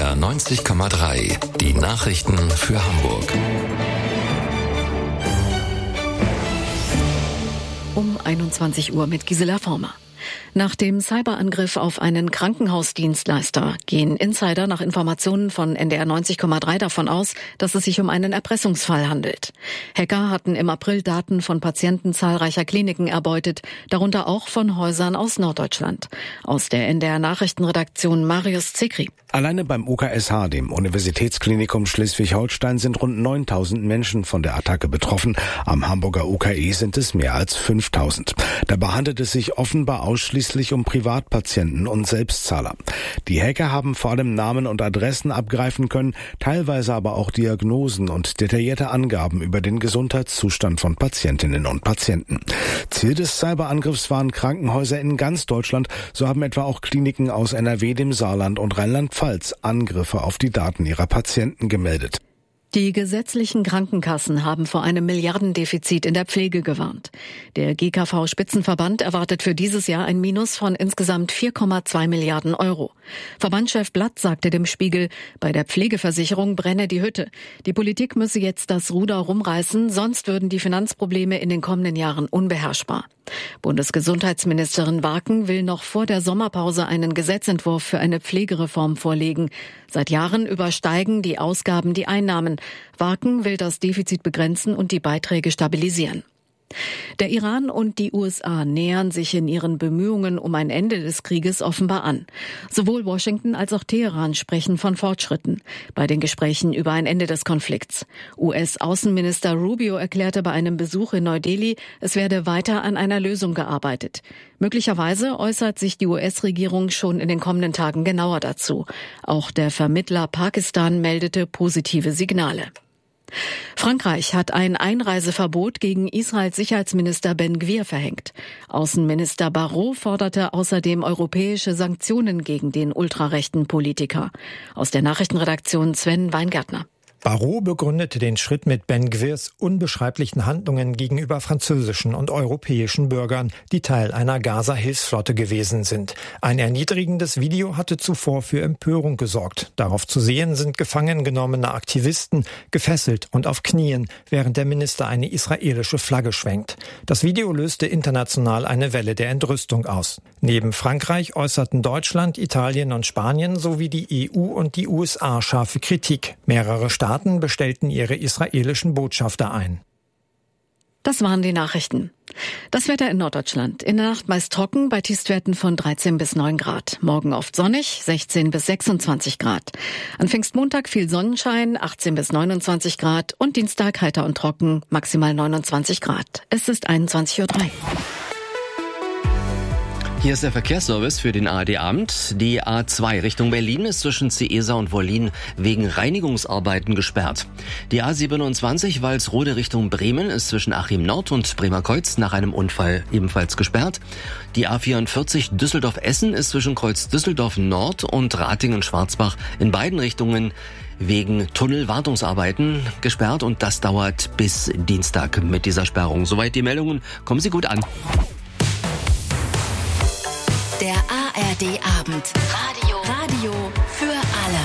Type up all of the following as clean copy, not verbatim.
NDR 90,3. Die Nachrichten für Hamburg. Um 21 Uhr mit Gisela Former. Nach dem Cyberangriff auf einen Krankenhausdienstleister gehen Insider nach Informationen von NDR 90,3 davon aus, dass es sich um einen Erpressungsfall handelt. Hacker hatten im April Daten von Patienten zahlreicher Kliniken erbeutet, darunter auch von Häusern aus Norddeutschland. Aus der NDR Nachrichtenredaktion Marius Zekri. Alleine beim UKSH, dem Universitätsklinikum Schleswig-Holstein, sind rund 9.000 Menschen von der Attacke betroffen. Am Hamburger UKE sind es mehr als 5.000. Dabei handelt es sich offenbar ausschließlich um Privatpatienten und Selbstzahler. Die Hacker haben vor allem Namen und Adressen abgreifen können, teilweise aber auch Diagnosen und detaillierte Angaben über den Gesundheitszustand von Patientinnen und Patienten. Ziel des Cyberangriffs waren Krankenhäuser in ganz Deutschland. So haben etwa auch Kliniken aus NRW, dem Saarland und Rheinland-Pfalz Angriffe auf die Daten ihrer Patienten gemeldet. Die gesetzlichen Krankenkassen haben vor einem Milliardendefizit in der Pflege gewarnt. Der GKV-Spitzenverband erwartet für dieses Jahr ein Minus von insgesamt 4,2 Milliarden Euro. Verbandschef Blatt sagte dem Spiegel, bei der Pflegeversicherung brenne die Hütte. Die Politik müsse jetzt das Ruder rumreißen, sonst würden die Finanzprobleme in den kommenden Jahren unbeherrschbar. Bundesgesundheitsministerin Warken will noch vor der Sommerpause einen Gesetzentwurf für eine Pflegereform vorlegen. Seit Jahren übersteigen die Ausgaben die Einnahmen. Warken will das Defizit begrenzen und die Beiträge stabilisieren. Der Iran und die USA nähern sich in ihren Bemühungen um ein Ende des Krieges offenbar an. Sowohl Washington als auch Teheran sprechen von Fortschritten bei den Gesprächen über ein Ende des Konflikts. US-Außenminister Rubio erklärte bei einem Besuch in Neu-Delhi, es werde weiter an einer Lösung gearbeitet. Möglicherweise äußert sich die US-Regierung schon in den kommenden Tagen genauer dazu. Auch der Vermittler Pakistan meldete positive Signale. Frankreich hat ein Einreiseverbot gegen Israels Sicherheitsminister Ben-Gvir verhängt. Außenminister Barrot forderte außerdem europäische Sanktionen gegen den ultrarechten Politiker. Aus der Nachrichtenredaktion Sven Weingärtner. Barrot begründete den Schritt mit Ben-Gvirs unbeschreiblichen Handlungen gegenüber französischen und europäischen Bürgern, die Teil einer Gaza-Hilfsflotte gewesen sind. Ein erniedrigendes Video hatte zuvor für Empörung gesorgt. Darauf zu sehen sind gefangen genommene Aktivisten, gefesselt und auf Knien, während der Minister eine israelische Flagge schwenkt. Das Video löste international eine Welle der Entrüstung aus. Neben Frankreich äußerten Deutschland, Italien und Spanien sowie die EU und die USA scharfe Kritik. Mehrere Staaten bestellten ihre israelischen Botschafter ein. Das waren die Nachrichten. Das Wetter in Norddeutschland. In der Nacht meist trocken, bei Tiefstwerten von 13 bis 9 Grad. Morgen oft sonnig, 16 bis 26 Grad. An Pfingstmontag viel Sonnenschein, 18 bis 29 Grad. Und Dienstag heiter und trocken, maximal 29 Grad. Es ist 21:03 Uhr. Hier ist der Verkehrsservice für den ARD-Abend. Die A2 Richtung Berlin ist zwischen Ciesa und Wollin wegen Reinigungsarbeiten gesperrt. Die A27 Walsrode Richtung Bremen ist zwischen Achim Nord und Bremerkreuz nach einem Unfall ebenfalls gesperrt. Die A44 Düsseldorf-Essen ist zwischen Kreuz Düsseldorf Nord und Ratingen-Schwarzbach in beiden Richtungen wegen Tunnelwartungsarbeiten gesperrt und das dauert bis Dienstag mit dieser Sperrung. Soweit die Meldungen. Kommen Sie gut an. Der ARD-Abend. Radio für alle.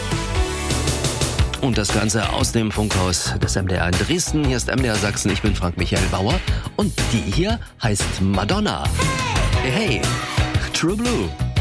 Und das Ganze aus dem Funkhaus des MDR in Dresden. Hier ist MDR Sachsen. Ich bin Frank Michael Bauer. Und die hier heißt Madonna. Hey, True Blue.